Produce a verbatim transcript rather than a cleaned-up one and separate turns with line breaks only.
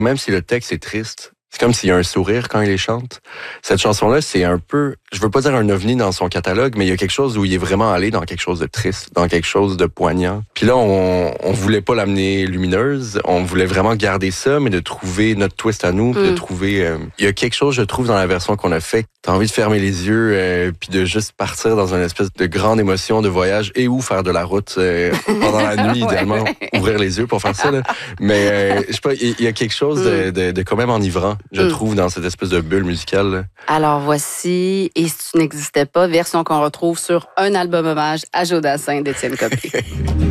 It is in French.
Même si le texte est triste, c'est comme s'il y a un sourire quand il les chante. Cette chanson-là, c'est un peu, je veux pas dire un ovni dans son catalogue, mais il y a quelque chose où il est vraiment allé dans quelque chose de triste, dans quelque chose de poignant. Puis là, on, on voulait pas l'amener lumineuse, on voulait vraiment garder ça, mais de trouver notre twist à nous, mm. de trouver, euh, il y a quelque chose, je trouve, dans la version qu'on a fait. T'as envie de fermer les yeux, euh, puis de juste partir dans une espèce de grande émotion de voyage et ou faire de la route euh, pendant la nuit, idéalement, ouais. Ouvrir les yeux pour faire ça. Là. Mais euh, je sais pas, il y, y a quelque chose de, de, de quand même enivrant, je mm. trouve, dans cette espèce de bulle musicale. Là.
Alors voici « Et si tu n'existais pas », version qu'on retrouve sur un album hommage à Joe Dassin d'Étienne Copé.